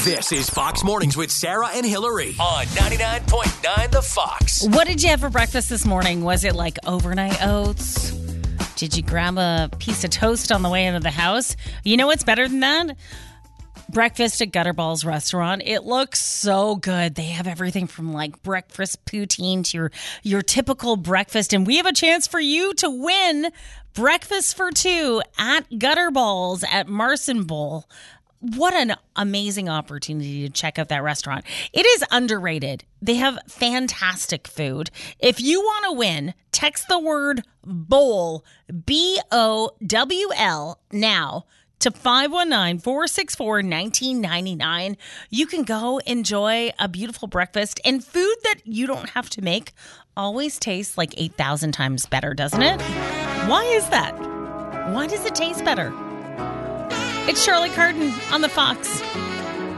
This is Fox Mornings with Sarah and Hillary on 99.9 The Fox. What did you have for breakfast this morning? Was it like overnight oats? Did you grab a piece of toast on the way into the house? You know what's better than that? Breakfast at Gutterball's restaurant. It looks so good. They have everything from like breakfast poutine to your typical breakfast. And we have a chance for you to win breakfast for two at Gutterball's at Marson Bowl. What an amazing opportunity to check out that restaurant. It is underrated. They have fantastic food. If you want to win, text the word bowl, BOWL, now to 519-464-1999. You can go enjoy a beautiful breakfast, and food that you don't have to make always tastes like 8,000 times better, doesn't it? Why is that? Why does it taste better? It's Shirley Carden on The Fox.